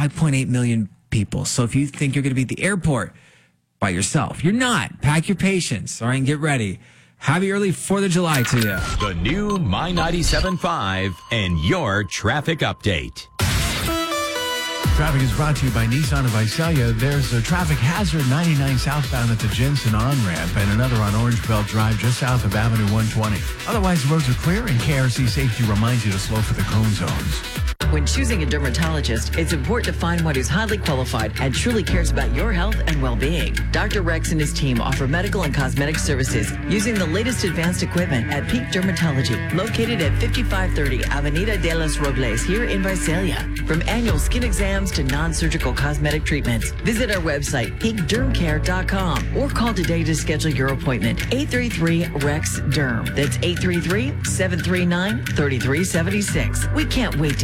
5.8 million people. So if you think you're going to be at the airport by yourself, you're not. Pack your patience, all right, and get ready. Happy early 4th of July to you. The new My 97.5 and your traffic update. Traffic is brought to you by Nissan of Visalia. There's a traffic hazard 99 southbound at the Jensen on-ramp and another on Orange Belt Drive just south of Avenue 120. Otherwise, roads are clear and KRC Safety reminds you to slow for the cone zones. When choosing a dermatologist, it's important to find one who's highly qualified and truly cares about your health and well-being. Dr. Rex and his team offer medical and cosmetic services using the latest advanced equipment at Peak Dermatology, located at 5530 Avenida de los Robles here in Visalia. From annual skin exams to non-surgical cosmetic treatments, visit our website, peakdermcare.com, or call today to schedule your appointment, 833-REX-DERM. That's 833-739-3376. We can't wait to